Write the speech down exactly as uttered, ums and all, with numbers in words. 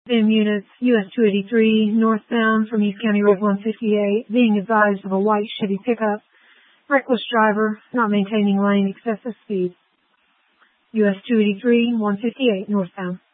B I M units, U S two eighty-three, northbound from East County Road one fifty-eight, being advised of a white Chevy pickup. Reckless driver, not maintaining lane, excessive speed. U S two eighty-three, one fifty-eight, northbound.